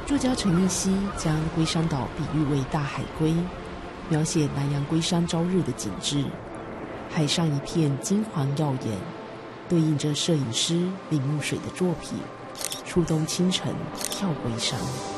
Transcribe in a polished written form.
作家陈奕希将龟山岛比喻为大海龟，描写南洋龟山朝日的景致，海上一片金黄耀眼，对应着摄影师林木水的作品《初冬清晨跳龟山》。